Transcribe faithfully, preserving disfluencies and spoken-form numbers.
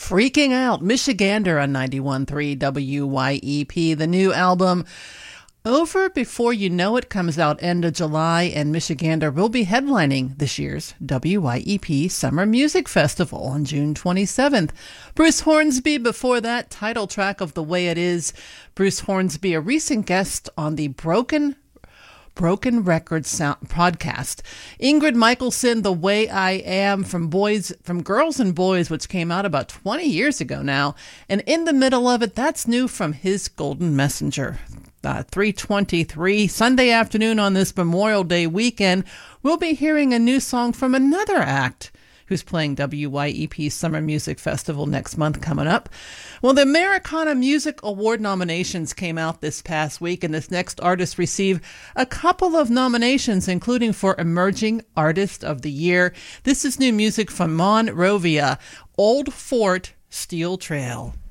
Freaking Out, Michigander on ninety-one point three W Y E P. The new album, Over Before You Know It, comes out end of July, and Michigander will be headlining this year's W Y E P Summer Music Festival on June twenty-seventh. Bruce Hornsby before that, title track of The Way It Is. Bruce Hornsby, a recent guest on the Broken Broken Records sound podcast. Ingrid Michaelson, The Way I Am, from Boys, from Girls and Boys, which came out about twenty years ago now. And in the middle of it, that's new from His Golden Messenger. Uh, three twenty-three, Sunday afternoon on this Memorial Day weekend, we'll be hearing a new song from another act who's playing W Y E P Summer Music Festival next month coming up. Well, the Americana Music Award nominations came out this past week, and this next artist received a couple of nominations, including for Emerging Artist of the Year. This is new music from Monrovia, Old Fort, Steel Trail.